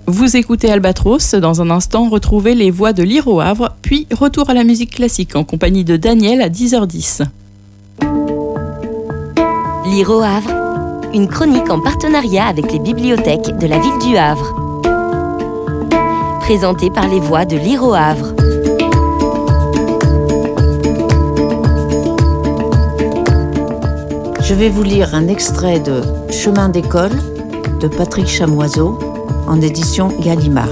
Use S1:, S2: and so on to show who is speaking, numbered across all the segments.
S1: Vous écoutez Albatros, dans un instant retrouvez les voix de Lire au Havre, puis retour à la musique classique en compagnie de Daniel à 10h10.
S2: Lire au Havre, une chronique en partenariat avec les bibliothèques de la ville du Havre. Présentée par les voix de Lire au Havre.
S3: Je vais vous lire un extrait de Chemin d'école de Patrick Chamoiseau en édition Gallimard.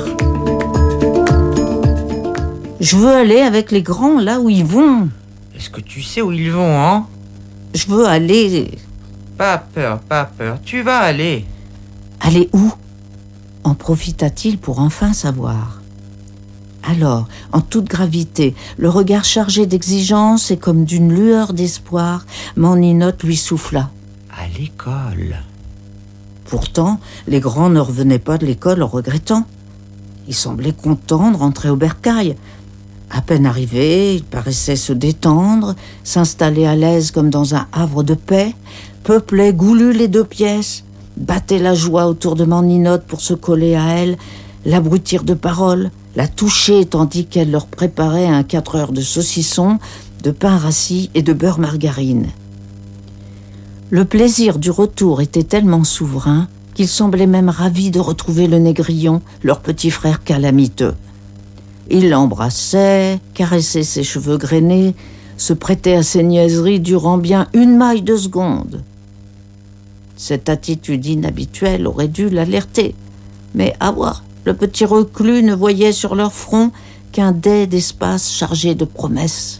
S3: Je veux aller avec les grands là où ils vont.
S4: Est-ce que tu sais où ils vont, hein?
S3: Je veux aller...
S4: Pas peur, tu vas aller.
S3: Aller où? En profita-t-il pour enfin savoir. Alors, en toute gravité, le regard chargé d'exigence et comme d'une lueur d'espoir, Maninotte lui souffla.
S4: À l'école.
S3: Pourtant, les grands ne revenaient pas de l'école en regrettant. Ils semblaient contents de rentrer au bercail. À peine arrivés, ils paraissaient se détendre, s'installer à l'aise comme dans un havre de paix, peuplaient goulus les deux pièces, battaient la joie autour de Maninotte pour se coller à elle, l'abrutir de paroles, la toucher tandis qu'elle leur préparait un 4 heures de saucisson, de pain rassis et de beurre margarine. Le plaisir du retour était tellement souverain qu'ils semblaient même ravis de retrouver le négrillon, leur petit frère calamiteux. Il l'embrassait, caressait ses cheveux grainés, se prêtait à ses niaiseries durant bien une maille de seconde. Cette attitude inhabituelle aurait dû l'alerter, mais Awa, le petit reclus, ne voyait sur leur front qu'un dais d'espace chargé de promesses.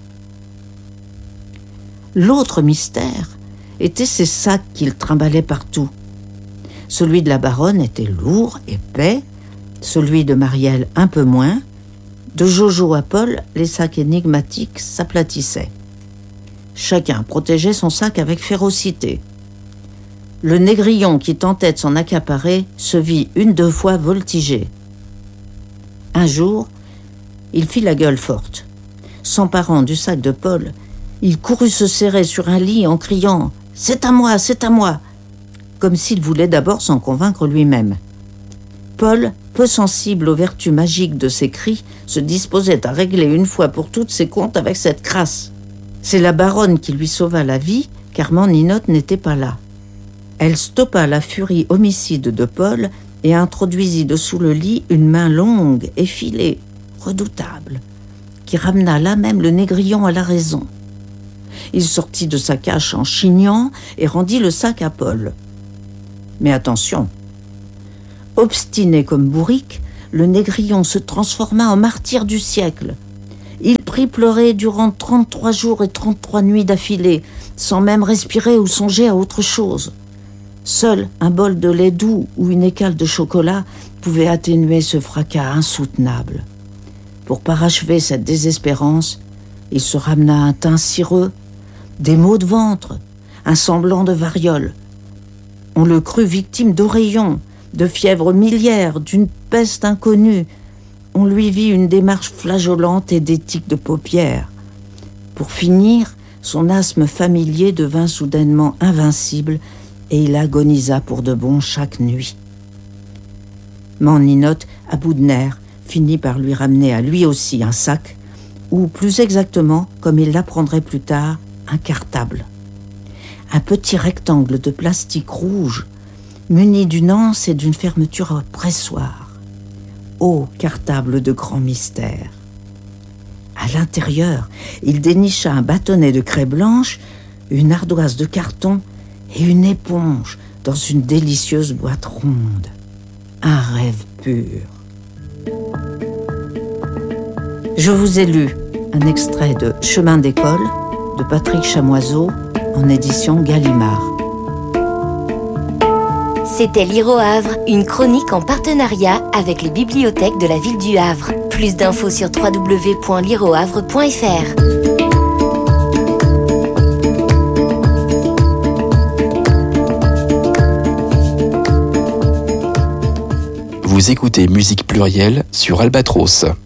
S3: L'autre mystère étaient ces sacs qu'il trimballait partout. Celui de la baronne était lourd, épais, celui de Marielle un peu moins. De Jojo à Paul, les sacs énigmatiques s'aplatissaient. Chacun protégeait son sac avec férocité. Le négrillon qui tentait de s'en accaparer se vit 1-2 fois voltiger. Un jour, il fit la gueule forte. S'emparant du sac de Paul, il courut se serrer sur un lit en criant « C'est à moi, c'est à moi !» comme s'il voulait d'abord s'en convaincre lui-même. Paul, peu sensible aux vertus magiques de ses cris, se disposait à régler une fois pour toutes ses comptes avec cette crasse. C'est la baronne qui lui sauva la vie, car Maninotte n'était pas là. Elle stoppa la furie homicide de Paul et introduisit dessous le lit une main longue, effilée, redoutable, qui ramena là même le négrillon à la raison. Il sortit de sa cache en chignant et rendit le sac à Paul. Mais attention, obstiné comme bourrique, le négrillon se transforma en martyr du siècle. Il prit pleurer durant 33 jours et 33 nuits d'affilée, sans même respirer ou songer à autre chose. Seul un bol de lait doux ou une écale de chocolat pouvait atténuer ce fracas insoutenable. Pour parachever cette désespérance, il se ramena un teint cireux, des maux de ventre, un semblant de variole. On le crut victime d'oreillons, de fièvre miliaire, d'une peste inconnue. On lui vit une démarche flageolante et des tics de paupières. Pour finir, son asthme familier devint soudainement invincible et il agonisa pour de bon chaque nuit. Maninotte, à bout de nerfs, finit par lui ramener à lui aussi un sac, ou plus exactement, comme il l'apprendrait plus tard, un cartable. Un petit rectangle de plastique rouge, muni d'une anse et d'une fermeture à pressoir. Ô cartable de grand mystère! À l'intérieur, il dénicha un bâtonnet de craie blanche, une ardoise de carton et une éponge dans une délicieuse boîte ronde. Un rêve pur. Je vous ai lu un extrait de Chemin d'école de Patrick Chamoiseau en édition Gallimard.
S2: C'était Lire au Havre, une chronique en partenariat avec les bibliothèques de la ville du Havre. Plus d'infos sur www.lireauhavre.fr.
S5: Vous écoutez Musique Plurielle sur Albatros.